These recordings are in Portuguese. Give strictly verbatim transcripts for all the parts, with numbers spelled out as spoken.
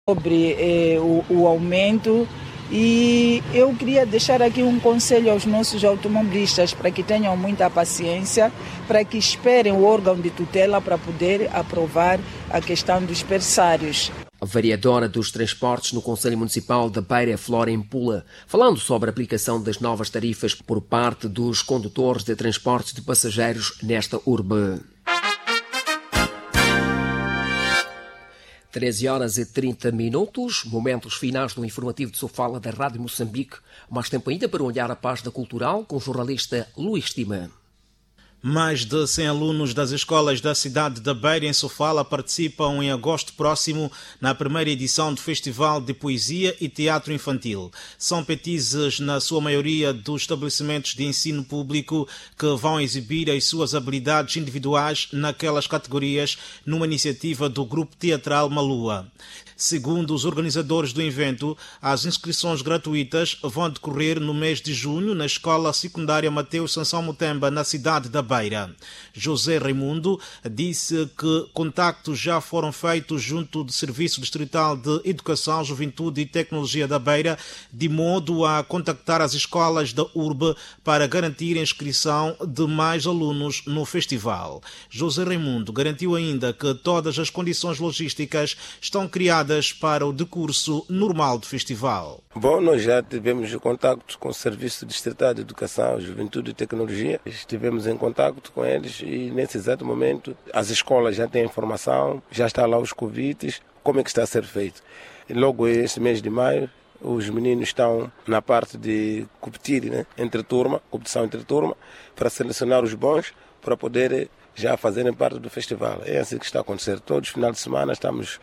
Sobre eh, o, o aumento, e eu queria deixar aqui um conselho aos nossos automobilistas para que tenham muita paciência, para que esperem o órgão de tutela para poder aprovar a questão dos berçários. A vereadora dos transportes no Conselho Municipal da Beira, Flora Empula, falando sobre a aplicação das novas tarifas por parte dos condutores de transportes de passageiros nesta urbe. treze horas e trinta minutos, momentos finais do informativo de Sofala da Rádio Moçambique. Mais tempo ainda para olhar a página cultural com o jornalista Luís Tima. Mais de cem alunos das escolas da cidade da Beira, em Sofala, participam em agosto próximo na primeira edição do Festival de Poesia e Teatro Infantil. São petizes, na sua maioria, dos estabelecimentos de ensino público que vão exibir as suas habilidades individuais naquelas categorias numa iniciativa do Grupo Teatral Malua. Segundo os organizadores do evento, as inscrições gratuitas vão decorrer no mês de junho na Escola Secundária Mateus Sansão Mutemba, na cidade da Beira. José Raimundo disse que contactos já foram feitos junto do Serviço Distrital de Educação, Juventude e Tecnologia da Beira, de modo a contactar as escolas da urbe para garantir a inscrição de mais alunos no festival. José Raimundo garantiu ainda que todas as condições logísticas estão criadas para o decurso normal do festival. Bom, nós já tivemos contato com o Serviço Distrital de Educação, Juventude e Tecnologia. Estivemos em contato com eles e nesse exato momento as escolas já têm informação, já está lá os convites, como é que está a ser feito. E logo este mês de maio, os meninos estão na parte de competir, né, entre turma, competição entre turma, para selecionar os bons, para poder já fazerem parte do festival. É assim que está a acontecer. Todos os finais de semana estamos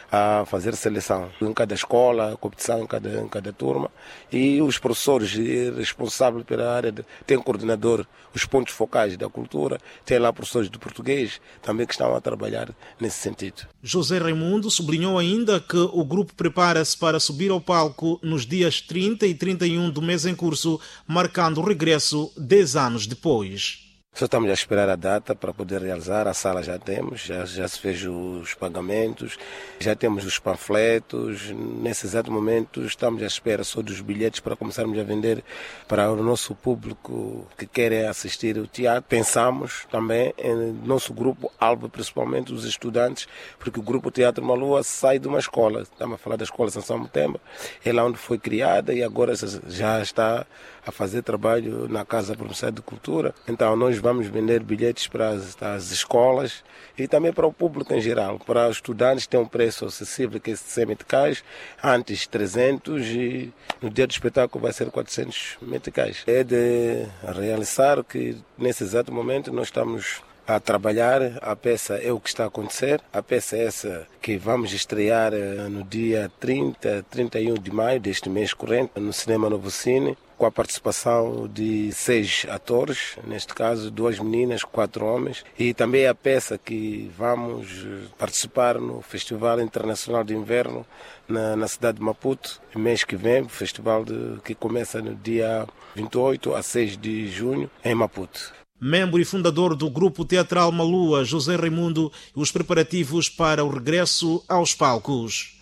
a fazer seleção em cada escola, competição em cada, em cada turma, e os professores responsáveis pela área, de, tem coordenador, os pontos focais da cultura, tem lá professores de português também que estão a trabalhar nesse sentido. José Raimundo sublinhou ainda que o grupo prepara-se para subir ao palco nos dias trinta e trinta e um do mês em curso, marcando o regresso dez anos depois. Só estamos a esperar a data para poder realizar, a sala já temos, já, já se fez os pagamentos, já temos os panfletos, nesse exato momento estamos à espera só dos bilhetes para começarmos a vender para o nosso público que quer assistir ao teatro. Pensamos também em nosso grupo alvo, principalmente os estudantes, porque o grupo Teatro Malua sai de uma escola, estamos a falar da Escola Sansão Mutemba, é lá onde foi criada e agora já está a fazer trabalho na Casa Provincial de Cultura. Então nós vamos vender bilhetes para as, as escolas e também para o público em geral. Para os estudantes tem um preço acessível, que é cem meticais, antes trezentos, e no dia do espetáculo vai ser quatrocentos meticais. É de realizar que nesse exato momento nós estamos a trabalhar, a peça é o que está a acontecer, a peça é essa que vamos estrear no dia trinta, trinta e um de maio deste mês corrente, no Cinema Novo Cine, com a participação de seis atores, neste caso duas meninas, quatro homens, e também a peça que vamos participar no Festival Internacional de Inverno na, na cidade de Maputo, mês que vem, o festival de, que começa no dia vinte e oito a seis de junho em Maputo. Membro e fundador do Grupo Teatral Malua, José Raimundo, e os preparativos para o regresso aos palcos.